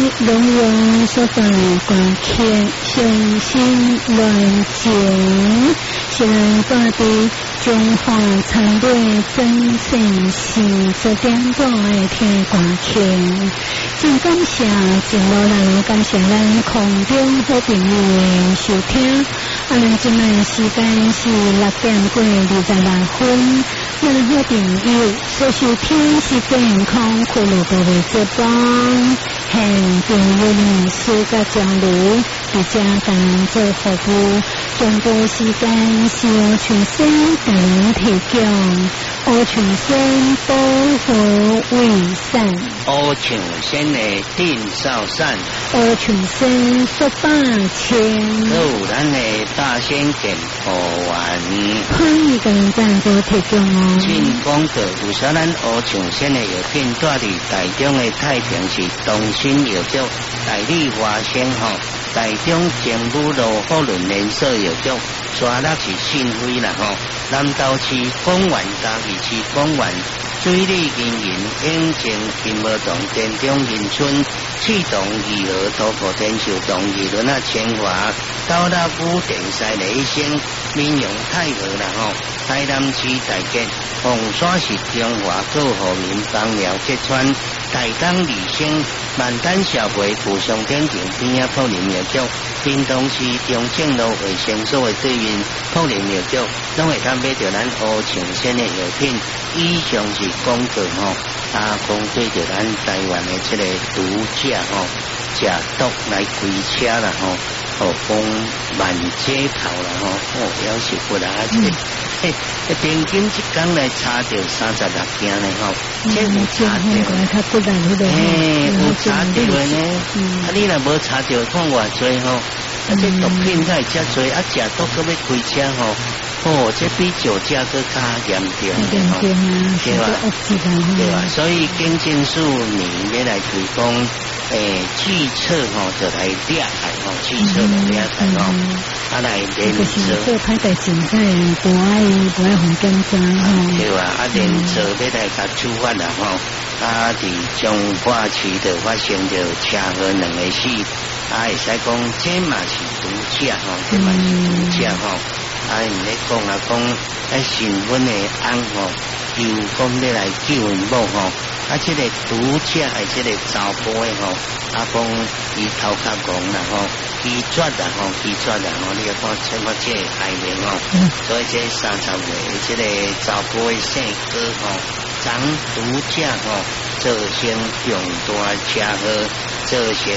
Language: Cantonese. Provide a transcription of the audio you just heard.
龙王所在观天，雄心乱境，是咱大地中华参队真诚是这点多的天观天，真感谢真无人感谢咱空中好朋友的收听。咱今日时间是6点过26分，咱好朋友所收听是健康俱乐部的节目，现朋友们世界交流，比较感做服务，全部时间是由全身给人提供，乌全身保护卫生， 乌全身的定少善， 乌全身说8千， 还有咱的大仙健保丸， 欢迎跟赞助提供哦。 进广告有啥咱乌全身的药品，住伫台中的太平市东新药局代理华先吼，台中政府路福伦连锁药局，沙鹿市信辉啦吼，南投市丰原嘉义市丰原。水利经营、永靖金茂洞、电中民村、启动义和、土库天寿洞、义轮啊、清华、高大夫、电西雷星、民用太和啦吼，台南市大吉、凤山市中华各户民帮寮揭穿、台东利星、万丹小会、富上天庭边啊普林药局、屏东市中正路卫生所的对面普林药局，拢会当买到咱乌青鲜的药品。以上是广告吼，讲对着咱台湾的这个毒驾吼，食毒来开车啦吼，讲慢街头啦吼，要是不啦，平均一天来查到36件呢吼，这有查到，有查到的呢，你若无查到，看偌济吼，这毒品才会遮多，食毒搁要开车吼。这比酒驾更加严重的吼，对吧？对吧？所以经政署你要来提供汽车吼，就来掠害吼，汽车来掠害吼，来连车。 做歹代志，在不爱互检查吼。 对吧？连车要来甲处罚啦吼，伫彰化市就发生着车祸2个死，会使讲这嘛是毒驾吼，这嘛是毒驾吼。因咧讲新婚的翁吼，又讲咧来救因某吼，这个毒驾这个查甫的吼，讲伊头壳戆啦吼，气绝啦吼，你要看这个害人吼，所以这30岁这个查甫的姓哥吼，长毒驾吼，造成重大车祸，造成